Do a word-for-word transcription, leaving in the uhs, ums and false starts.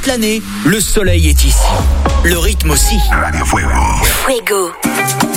toute l'année, le soleil est ici. Le rythme aussi. Radio Fuego. Fuego.